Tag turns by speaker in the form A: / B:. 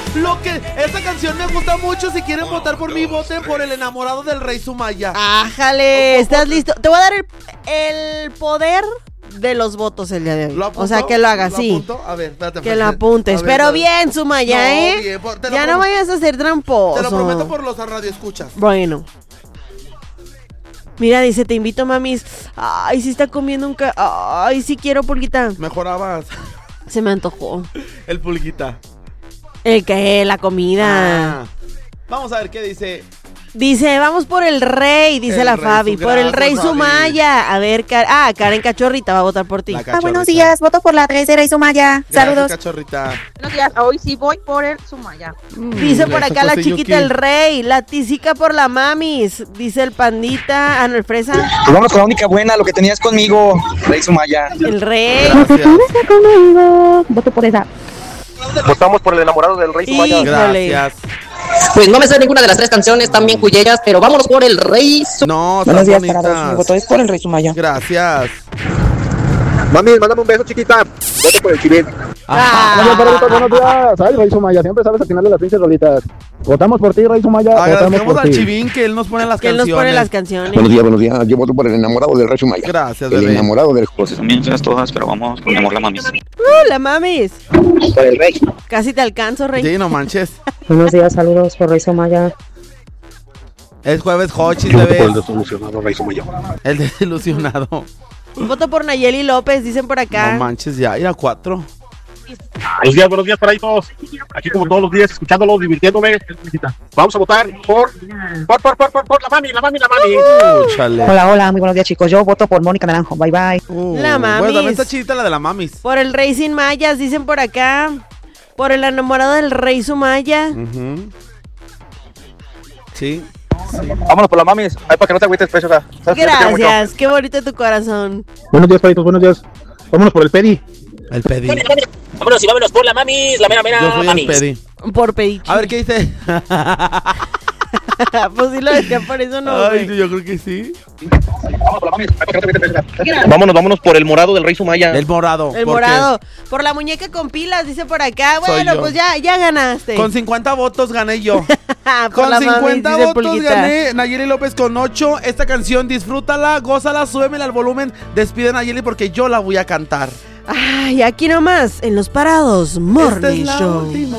A: Esta canción me gusta mucho. Si quieren votar por mí, voten por El enamorado del rey Sumaya.
B: ¡Ájale! ¿Estás listo? Te voy a dar el poder de los votos el día de hoy. O sea, que lo hagas, sí.
A: ¿Apunto? A ver, espérate.
B: Que lo apuntes. Pero bien, Sumaya, ¿eh?
A: Bien,
B: ya no vayas a ser tramposo.
A: Te lo prometo por los radioescuchas.
B: Bueno. Mira, dice, te invito, mamis. Ay, sí está comiendo ay, sí quiero, pulguita.
A: Mejorabas.
B: Se me antojó.
A: El pulguita.
B: ¿El qué? La comida.
A: Vamos a ver qué dice.
B: Dice, vamos por el rey, dice la Fabi. Por el rey Sumaya. A ver, Karen Cachorrita va a votar por ti.
C: Buenos días, voto por la 3 de Rey Sumaya. Saludos.
A: Cachorrita.
D: Buenos días, hoy sí voy por el Sumaya.
B: Dice por acá la chiquita el rey, la tisica por la mamis. Dice el pandita, el fresa.
E: Pues vamos con la única buena, lo que tenías conmigo, Rey Sumaya.
B: El rey.
C: Lo que tienes conmigo. Voto por esa.
F: Votamos por El enamorado del rey Sumaya.
A: Gracias.
G: Pues no me sé ninguna de las 3 canciones, también cuyellas, pero vámonos por el rey
A: No,
C: buenos días para todos. Mi voto es por el Rey Sumaya.
A: Gracias.
F: Mami, mándame un beso, chiquita. Voto por el Chivén.
H: Buenos días. Ay, Rey Sumaya, siempre sabes atinarle las pinches rolitas. Votamos por ti, Rey Sumaya.
A: Agradecemos al Chivín que él nos pone las canciones.
E: Buenos días. Yo voto por El enamorado del Rey Sumaya.
A: Gracias,
E: El
A: bebé.
E: enamorado del José.
I: También las todas, pero vamos con mi amor, la mamis.
B: La mamis.
E: Por el Rey.
B: Casi te alcanzo, rey.
A: Sí, no manches.
C: Buenos días, saludos por Rey Sumaya.
A: Es jueves Hochis,
F: Yo voto
A: bebé.
F: por el desilusionado rey Sumaya.
A: El desilusionado.
B: Voto por Nayeli López, dicen por acá.
A: No manches, ya, ir a 4.
F: Buenos días para ahí todos. Aquí como todos los días, escuchándolos, divirtiéndome. Vamos a votar por la mami.
A: Chale.
C: Hola, muy buenos días, chicos. Yo voto por Mónica Naranjo. Bye.
B: La mamis.
A: Bueno, también está chidita la de la mamis.
B: Por el rey sin mallas, dicen por acá. Por el enamorado del rey Sumaya.
A: Sí.
F: Vámonos por la mamis. Ay, para que no te agüites, preciosa.
B: Gracias, qué bonito tu corazón.
H: Buenos días, Paitos, buenos días. Vámonos por el Pedi.
A: El pedi.
G: Vámonos por la mamis, la mera
A: Yo soy
G: mamis.
A: el pedi.
B: Por pediche.
A: A ver, ¿qué dice?
B: Pues sí lo decía, por eso no.
A: Ay, yo creo que sí.
F: Vámonos por la mamis. Ay, para que no te agüites, preciosa. Vámonos por el morado del rey Sumaya.
A: El morado.
B: El
A: ¿por
B: morado. Por la muñeca con pilas, dice por acá.
A: Soy
B: Bueno,
A: yo.
B: pues ya ganaste.
A: Con 50 votos gané yo.
B: Por
A: Con
B: la
A: 50
B: mamis, dice
A: votos
B: Pulguita.
A: gané. Nayeli López con 8. Esta canción, disfrútala, gózala, súbemela al volumen. Despide a Nayeli porque yo la voy a cantar.
B: Ay, aquí nomás, en Los Parados Morning
A: Esta es la
B: Show.
A: última.